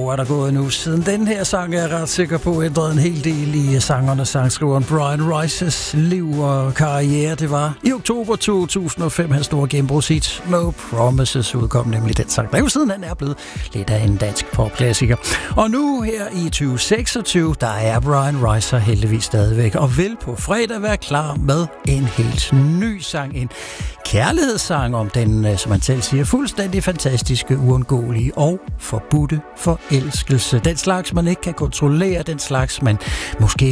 år er der gået nu, siden den her sang er jeg ret sikker på ændrede en hel del i sangeren og sangskriveren Brian Rices liv og karriere. Det var i oktober 2005, hans store gennembrudshit No Promises udkom, nemlig den sang. Der er jo siden han er blevet lidt af en dansk popklassiker. Og nu her i 2026, der er Brian Rice heldigvis stadigvæk og vil på fredag være klar med en helt ny sang. En kærlighedssang om den, som man selv siger, fuldstændig fantastiske, uundgåelige og forbudte forelskelse. Den slags, man ikke kan kontrollere, den slags, man måske